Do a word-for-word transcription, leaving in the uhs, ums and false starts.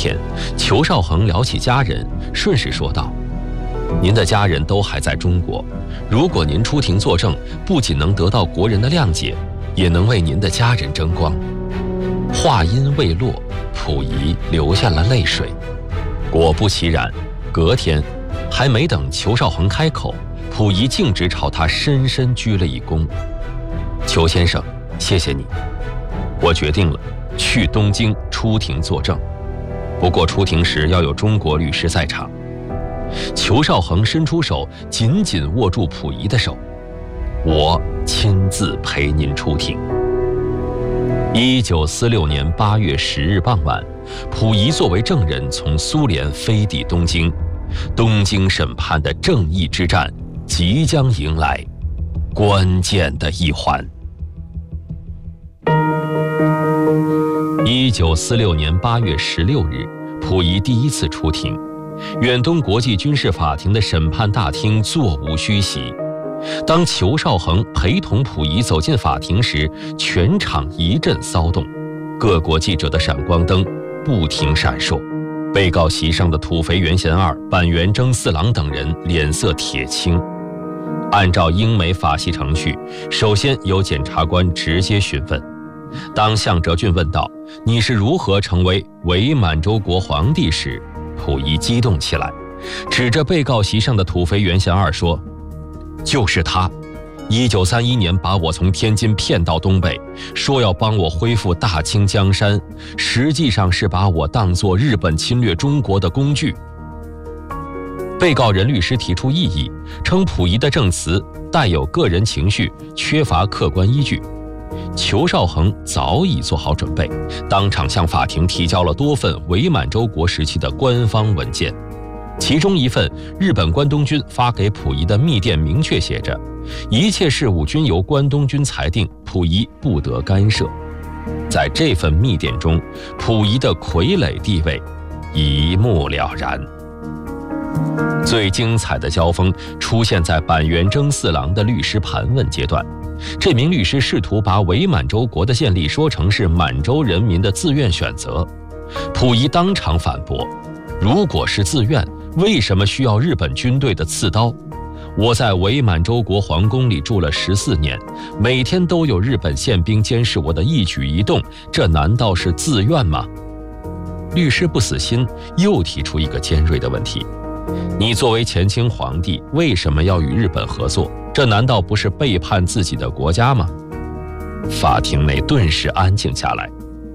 天，裘绍恒聊起家人，顺势说道：“您的家人都还在中国，如果您出庭作证，不仅能得到国人的谅解，也能为您的家人争光。”话音未落，溥仪流下了泪水。果不其然，隔天还没等裘绍恒开口，溥仪径直朝他深深鞠了一躬：“裘先生，谢谢你，我决定了去东京出庭作证，不过出庭时要有中国律师在场。”裘绍恒伸出手，紧紧握住溥仪的手：“我亲自陪您出庭。”一九四六年八月十日傍晚，溥仪作为证人从苏联飞抵东京，东京审判的正义之战即将迎来关键的一环。一九四六年八月十六日，溥仪第一次出庭，远东国际军事法庭的审判大厅座无虚席。当裘绍恒陪同溥仪走进法庭时，全场一阵骚动，各国记者的闪光灯不停闪烁，被告席上的土肥原贤二、板垣征四郎等人脸色铁青。按照英美法系程序，首先由检察官直接询问。当向哲俊问道：“你是如何成为伪满洲国皇帝？”时，溥仪激动起来，指着被告席上的土肥原贤二说：“就是他，一九三一年把我从天津骗到东北，说要帮我恢复大清江山，实际上是把我当作日本侵略中国的工具。”被告人律师提出异议，称溥仪的证词带有个人情绪，缺乏客观依据。裘绍恒早已做好准备，当场向法庭提交了多份伪满洲国时期的官方文件。其中一份，日本关东军发给溥仪的密电明确写着：“一切事务均由关东军裁定，溥仪不得干涉。”在这份密电中，溥仪的傀儡地位一目了然。最精彩的交锋出现在板垣征四郎的律师盘问阶段。这名律师试图把伪满洲国的建立说成是满洲人民的自愿选择。溥仪当场反驳：“如果是自愿，为什么需要日本军队的刺刀？我在伪满洲国皇宫里住了十四年，每天都有日本宪兵监视我的一举一动，这难道是自愿吗？”律师不死心，又提出一个尖锐的问题：“你作为前清皇帝，为什么要与日本合作？这难道不是背叛自己的国家吗？”法庭内顿时安静下来。